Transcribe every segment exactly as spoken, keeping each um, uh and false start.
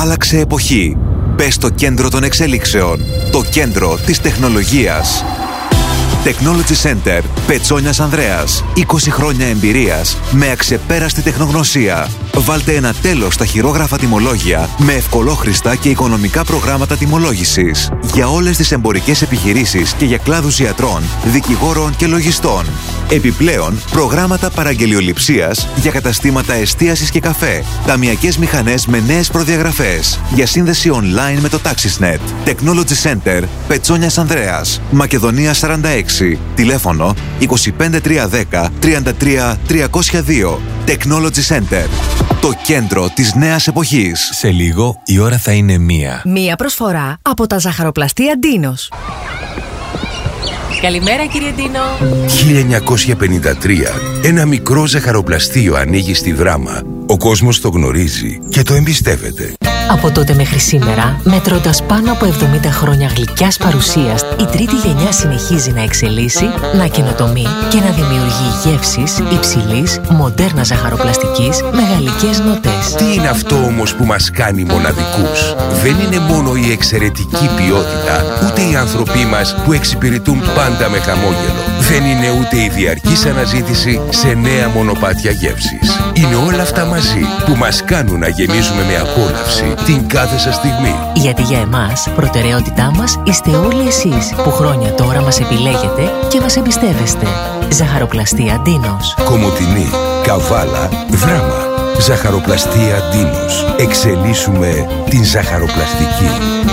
άλλαξε εποχή. Μπες στο κέντρο των εξελίξεων. Το κέντρο της τεχνολογίας. Technology Center Πετσόνιας Ανδρέας. είκοσι χρόνια εμπειρίας με αξεπέραστη τεχνογνωσία. Βάλτε ένα τέλος στα χειρόγραφα τιμολόγια με ευκολόχρηστα και οικονομικά προγράμματα τιμολόγησης για όλες τις εμπορικές επιχειρήσεις και για κλάδους ιατρών, δικηγόρων και λογιστών. Επιπλέον, προγράμματα παραγγελιοληψίας για καταστήματα εστίασης και καφέ, ταμειακές μηχανές με νέες προδιαγραφές, για σύνδεση online με το TaxisNet. Technology Center Πετσόνιας Ανδρέας, Μακεδονία σαράντα έξι, τηλέφωνο είκοσι πέντε τριακόσια δέκα τριάντα τρία τριακόσια δύο. Technology Center, το κέντρο της νέας εποχής. Σε λίγο η ώρα θα είναι μία. Μία προσφορά από τα ζαχαροπλαστεία Ντίνος. Καλημέρα κύριε Ντίνο. χίλια εννιακόσια πενήντα τρία. Ένα μικρό ζαχαροπλαστείο ανοίγει στη Δράμα. Ο κόσμος το γνωρίζει και το εμπιστεύεται. Από τότε μέχρι σήμερα, μετρώντας πάνω από εβδομήντα χρόνια γλυκιάς παρουσίας, η τρίτη γενιά συνεχίζει να εξελίσσει, να καινοτομεί και να δημιουργεί γεύσεις υψηλής, μοντέρνα ζαχαροπλαστικής με γαλλικές νοτές. Τι είναι αυτό όμως που μας κάνει μοναδικούς? Δεν είναι μόνο η εξαιρετική ποιότητα, ούτε οι άνθρωποι μας που εξυπηρετούν πάντα με χαμόγελο. Δεν είναι ούτε η διαρκής αναζήτηση σε νέα μονοπάτια γεύσης. Είναι όλα αυτά μαζί που μας κάνουν να γεμίζουμε με απόλαυση την κάθε σας στιγμή. Γιατί για εμάς, προτεραιότητά μας είστε όλοι εσείς που χρόνια τώρα μας επιλέγετε και μας εμπιστεύεστε. Ζαχαροπλαστεία Ντίνος. Κομοτηνή, Καβάλα, Δράμα. Ζαχαροπλαστεία Ντίνος. Εξελίσσουμε την ζαχαροπλαστική.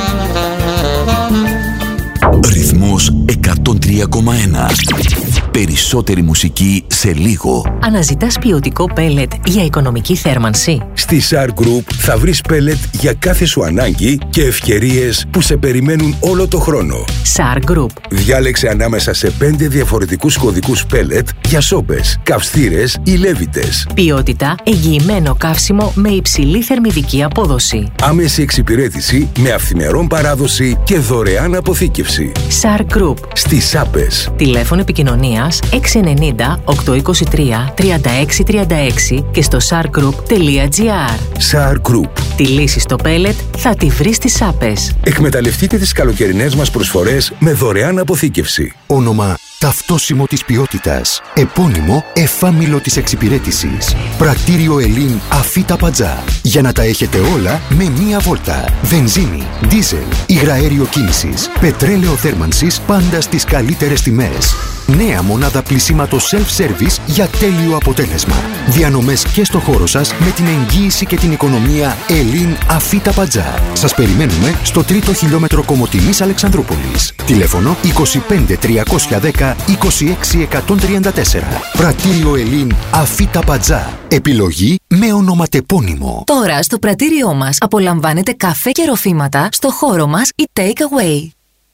Ρυθμός εκατόν τρία κόμμα ένα. Περισσότερη μουσική σε λίγο. Αναζητάς ποιοτικό πέλετ για οικονομική θέρμανση? Στη Sar Group θα βρεις πέλετ για κάθε σου ανάγκη και ευκαιρίες που σε περιμένουν όλο το χρόνο. Sar Group. Διάλεξε ανάμεσα σε πέντε διαφορετικούς κωδικούς πέλετ για σόπες, καυστήρες ή λέβητες. Ποιότητα, εγγυημένο καύσιμο με υψηλή θερμιδική απόδοση. Άμεση εξυπηρέτηση με αυθημερών παράδοση και δωρεάν αποθήκευση. Sar Group. Στις Σάπες. Τηλέφωνο επικοινωνίας έξι ενενήντα οκτακόσια είκοσι τρία τριάντα έξι τριάντα έξι και στο sargroup τελεία gr. Sar Group. Τη λύση στο πέλετ θα τη βρεις στις Σάπες. Εκμεταλλευτείτε τις καλοκαιρινές μας προσφορές με δωρεάν αποθήκευση. Όνομα ταυτόσιμο της ποιότητας. Επώνυμο εφάμιλο της εξυπηρέτησης. Πρακτήριο Ελλήν Αφίτα Πατζά. Για να τα έχετε όλα με μία βόλτα. Βενζίνη, ντίζελ, υγραέριο κίνησης, πετρέλαιο θέρμανσης πάντα στις καλύτερες τιμές. Νέα μονάδα πλυσίματος self-service για τέλειο αποτέλεσμα. Διανομές και στο χώρο σας με την εγγύηση και την οικονομία Ελλήν Αφίτα Πατζά. Σας περιμένουμε στο τρίτο χιλιόμετρο Κομοτηνής Αλεξανδρούπολης. Τηλέφωνο είκοσι πέντε τριακόσια δέκα είκοσι έξι εκατόν τριάντα τέσσερα. Πρατήριο Ελλήν Αφίτα Πατζά. Επιλογή με ονοματεπώνυμο. Τώρα στο πρατήριό μας απολαμβάνετε καφέ και ροφήματα στο χώρο μας ή take away.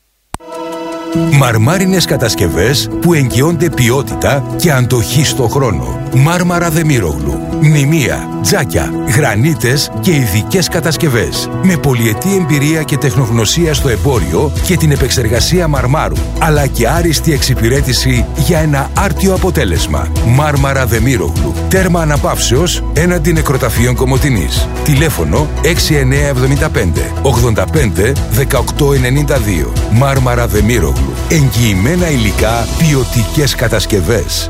Μαρμάρινες κατασκευές που εγγυώνται ποιότητα και αντοχή στο χρόνο. Μάρμαρα Δεμίρογλου. Μνημεία, τζάκια, γρανίτες και ειδικές κατασκευές. Με πολυετή εμπειρία και τεχνογνωσία στο εμπόριο και την επεξεργασία μαρμάρου. Αλλά και άριστη εξυπηρέτηση για ένα άρτιο αποτέλεσμα. Μάρμαρα Δεμίρογλου. Τέρμα αναπαύσεως έναντι νεκροταφείων Κομοτηνής. Τηλέφωνο έξι εννιά εβδομήντα πέντε ογδόντα πέντε δεκαοκτώ ενενήντα δύο. Μάρμαρα Δεμίρογλου. Εγγυημένα υλικά, ποιοτικές κατασκευές.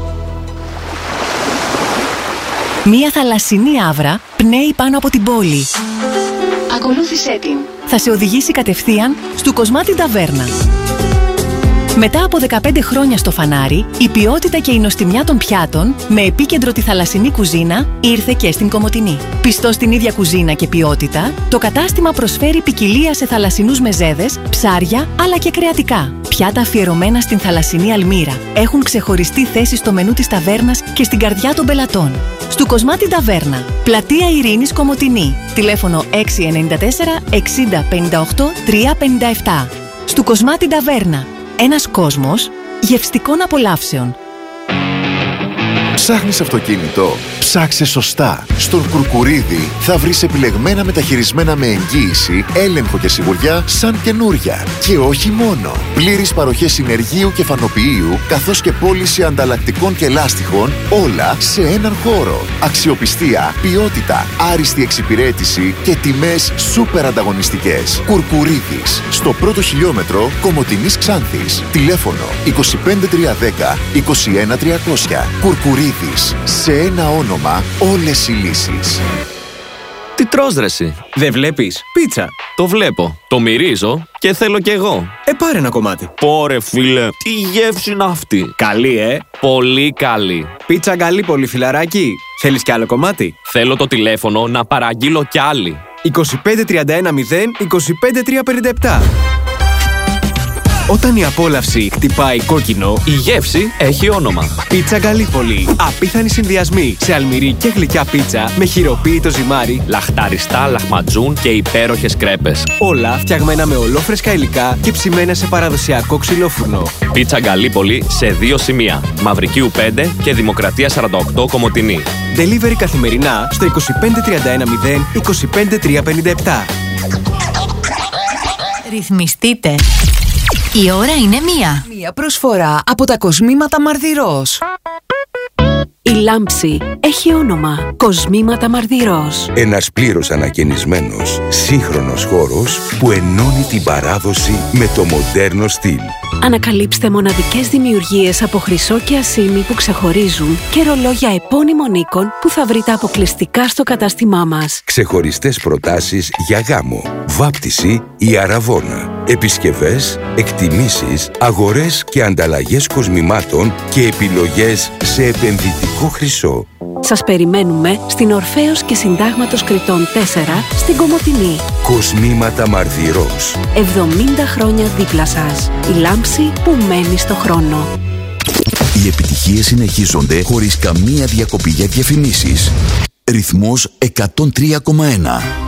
Μία θαλασσινή άβρα πνέει πάνω από την πόλη. Ακολούθησέ την. Θα σε οδηγήσει κατευθείαν στο Κοσμάτι Ταβέρνα. Μετά από δεκαπέντε χρόνια στο φανάρι, η ποιότητα και η νοστιμιά των πιάτων, με επίκεντρο τη θαλασσινή κουζίνα, ήρθε και στην Κομοτηνή. Πιστό στην ίδια κουζίνα και ποιότητα, το κατάστημα προσφέρει ποικιλία σε θαλασσινούς μεζέδες, ψάρια αλλά και κρεατικά. Πιάτα αφιερωμένα στην θαλασσινή αλμύρα. Έχουν ξεχωριστή θέση στο μενού της ταβέρνας και στην καρδιά των πελατών. Στου Κοσμάτι Ταβέρνα, πλατεία Ειρήνης Κομοτηνή. Τηλέφωνο έξι εννιά τέσσερα εξήντα πενήντα οκτώ τριακόσια πενήντα επτά. Στου Κοσμάτι Ταβέρνα. Ένας κόσμος γευστικών απολαύσεων. Ψάχνεις αυτοκίνητο? Ψάξε σωστά. Στον Κουρκουρίδη θα βρεις επιλεγμένα μεταχειρισμένα με εγγύηση, έλεγχο και σιγουριά σαν καινούρια. Και όχι μόνο. Πλήρης παροχές συνεργείου και φανοποιείου, καθώς και πώληση ανταλλακτικών και λάστιχων, όλα σε έναν χώρο. Αξιοπιστία, ποιότητα, άριστη εξυπηρέτηση και τιμές σούπερ ανταγωνιστικές. Κουρκουρίδης, στο πρώτο χιλιόμετρο Κομοτηνής Ξάνθης. Τηλέφωνο είκοσι πέντε τριακόσια δέκα είκοσι ένα τριακόσια. Κουρκουρίδης, σε ένα όνομα όλες οι λύσεις. Τι τρως ρε εσύ? Δεν βλέπεις? Πίτσα. Το βλέπω, το μυρίζω και θέλω κι εγώ. Ε, πάρε ένα κομμάτι. Πόρε φίλε, τι γεύση είναι αυτή? Καλή, ε. Πολύ καλή. Πίτσα Γκαλίπολη, φιλαράκι. Θέλεις κι άλλο κομμάτι? Θέλω το τηλέφωνο να παραγγείλω κι άλλη. είκοσι πέντε τριάντα ένα μηδέν είκοσι πέντε τριακόσια πενήντα επτά. Όταν η απόλαυση χτυπάει κόκκινο, η γεύση έχει όνομα. Πίτσα Γκαλίπολη. Απίθανοι συνδυασμοί σε αλμυρή και γλυκιά πίτσα με χειροποίητο ζυμάρι, λαχταριστά λαχματζούν και υπέροχες κρέπες. Όλα φτιαγμένα με ολόφρεσκα υλικά και ψημένα σε παραδοσιακό ξυλόφουρνο. Πίτσα Γκαλίπολη σε δύο σημεία. Μαυρικίου πέντε και Δημοκρατία σαράντα οκτώ Κομοτηνή. Delivery καθημερινά στο είκοσι πέντε τριάντα ένα μηδέν είκοσι πέντε τριακόσια πενήντα επτά. Ρυθμιστείτε. Η ώρα είναι μία. Μία προσφορά από τα κοσμήματα Μαρδυρός. Η λάμψη έχει όνομα Κοσμήματα Μαρδυρός. Ένας πλήρως ανακαινισμένος, σύγχρονος χώρος που ενώνει την παράδοση με το μοντέρνο στυλ. Ανακαλύψτε μοναδικές δημιουργίες από χρυσό και ασήμι που ξεχωρίζουν και ρολόγια επώνυμων οίκων που θα βρείτε αποκλειστικά στο κατάστημά μας. Ξεχωριστές προτάσεις για γάμο, βάπτιση ή αραβώνα. Επισκευές, εκτιμήσεις, αγορές και ανταλλαγές κοσμημάτων και επιλογές σε επενδυτικό χρυσό. Σας περιμένουμε στην Ορφέως και Συντάγματος Κρητών τέσσερα στην Κομοτηνή. Κοσμήματα Μαρδυρός. εβδομήντα χρόνια δίπλα σας. Η λάμψη που μένει στο χρόνο. Οι επιτυχίες συνεχίζονται χωρίς καμία διακοπή για διαφημίσεις. Ρυθμός εκατόν τρία κόμμα ένα.